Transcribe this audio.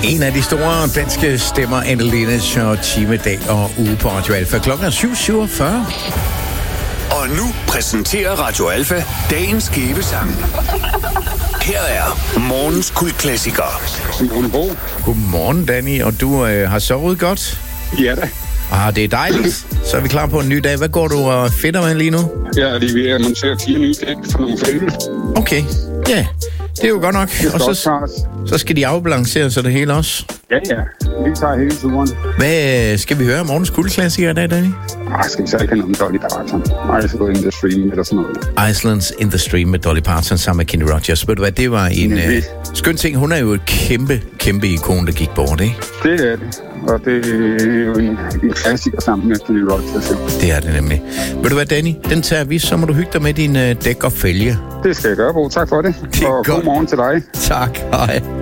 En af de store danske stemmer, Anneline, så time, dag og uge på Radio Alfa. Klokken er 7:47. Og nu præsenterer Radio Alfa dagens skæbesang. Her er morgens kultklassiker. Godmorgen, Danny, og du har sovet godt? Ja da. Det er dejligt. Så er vi klar på en ny dag. Hvad går du og fedter med lige nu? Jeg er lige ved at montere 4 nye dæk for nogle fælde. Okay, ja. Det er jo godt nok. Og så skal de afbalancere sig det hele også. Ja. Vi tager hele turen. Hvad skal vi høre om morgens kultklassiker i dag, Danny? Skal vi så ikke have noget med Dolly Parton? Island in the Stream eller sådan noget. Islands in the Stream med Dolly Parton sammen med Kenny Rogers. Ved du hvad, det var en skøn ting. Hun er jo et kæmpe ikon, der gik bort, ikke? Det er det. Og det er jo en klassiker sammen med Kenny Rogers. Det er det nemlig. Ved du hvad, Danny? Den tager vi, så må du hygge dig med din dæk og fælge. Det skal jeg gøre, Bo. Tak for det. Det er og godt. God morgen til dig. Tak. Hej.